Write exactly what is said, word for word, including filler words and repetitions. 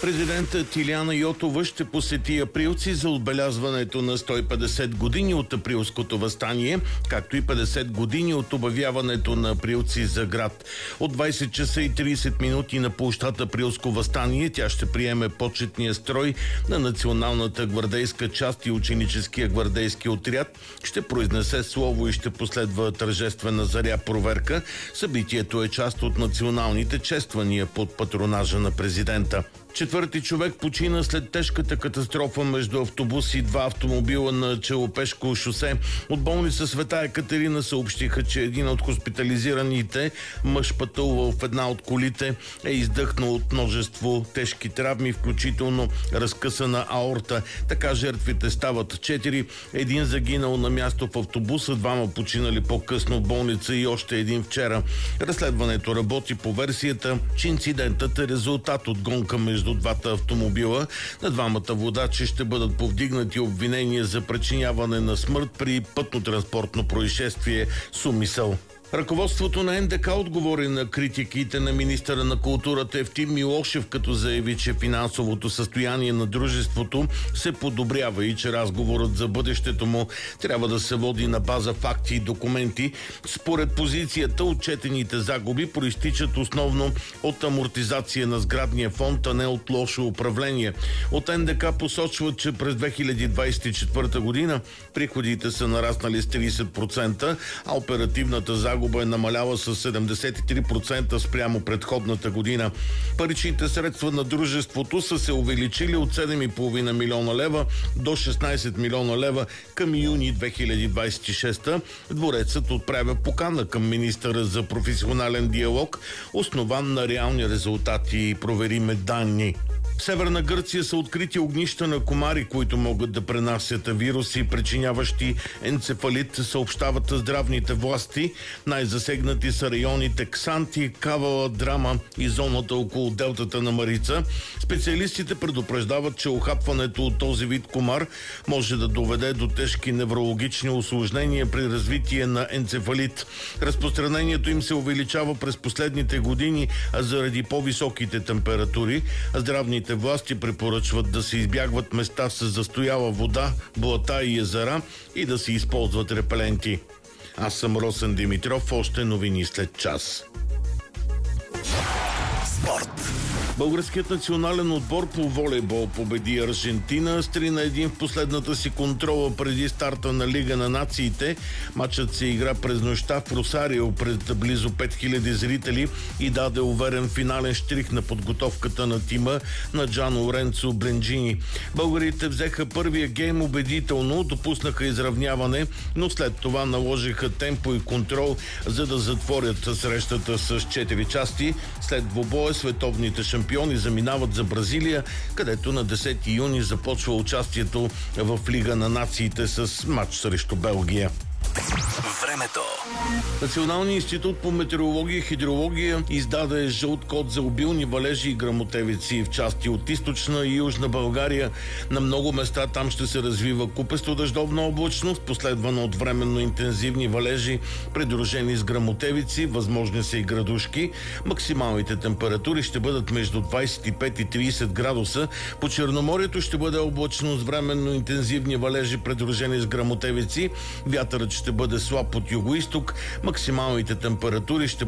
Президентът Илияна Йотова ще посети Априлци за отбелязването на сто и петдесет години от Априлското въстание, както и петдесет години от обявяването на Априлци за град. От двайсет часа и трийсет минути на площад Априлско въстание тя ще приеме почетния строй на Националната гвардейска част и ученическия гвардейски отряд, ще произнесе слово и ще последва тържествена заря проверка. Събитието е част от националните чествания под патронажа на президента. Четвърти човек почина след тежката катастрофа между автобус и два автомобила на Челопешко шосе. От болница Света Екатерина съобщиха, че един от хоспитализираните мъж, пътувал в една от колите, е издъхнал от множество тежки травми, включително разкъсана аорта. Така жертвите стават четири. Един загинал на място в автобуса, двама починали по-късно в болница и още един вчера. Разследването работи по версията, че инцидентът е резултат от гонка между до двата автомобила. На двамата водачи ще бъдат повдигнати обвинения за причиняване на смърт при пътно-транспортно происшествие с умисъл. Ръководството на Ен Де Ка отговори на критиките на министъра на културата Евтим Милошев, като заяви, че финансовото състояние на дружеството се подобрява и че разговорът за бъдещето му трябва да се води на база факти и документи. Според позицията, отчетените загуби проистичат основно от амортизация на сградния фонд, а не от лошо управление. От Ен Де Ка посочват, че през две хиляди двайсет и четвърта година приходите са нараснали с трийсет процента, а оперативната загуба е намаляла с седемдесет и три процента спрямо предходната година. Паричните средства на дружеството са се увеличили от седем и половина милиона лева до шестнайсет милиона лева към юни две хиляди двайсет и шеста. Дворецът отправя покана към министъра за професионален диалог, основан на реални резултати и провериме данни. В Северна Гърция са открити огнища на комари, които могат да пренасят вируси, причиняващи енцефалит, съобщават здравните власти. Най-засегнати са районите Ксанти, Кавала, Драма и зоната около делтата на Марица. Специалистите предупреждават, че охапването от този вид комар може да доведе до тежки неврологични усложнения при развитие на енцефалит. Разпространението им се увеличава през последните години, а заради по-високите температури. Здравните власти препоръчват да се избягват места с застояла вода, блата и езера и да се използват репеленти. Аз съм Росен Димитров, още новини след час. Спорт. Българският национален отбор по волейбол победи Аржентина с три на един в последната си контрола преди старта на Лига на нациите. Матчът се игра през нощта в Росарио пред близо пет хиляди зрители и даде уверен финален щрих на подготовката на тима на Джан Лоренцо Бренджини. Българите взеха първия гейм убедително, допуснаха изравняване, но след това наложиха темпо и контрол, за да затворят срещата с четири части. След двубоя световните шампиони Шампиони заминават за Бразилия, където на десети юни започва участието в Лига на нациите с матч срещу Белгия. Времето. Националният институт по метеорология и хидрология издаде жълт код за обилни валежи и гръмотевици в части от източна и южна България. На много места там ще се развива купесто дъждовна облачност, последвана от временно интензивни валежи, придружени с гръмотевици, възможни са и градушки. Максималните температури ще бъдат между двайсет и пет и трийсет градуса. По Черноморието ще бъде облачно с временно интензивни валежи, придружени с гръмотевици. Вятърът ще бъде слаб от югоизток. Максималните температури ще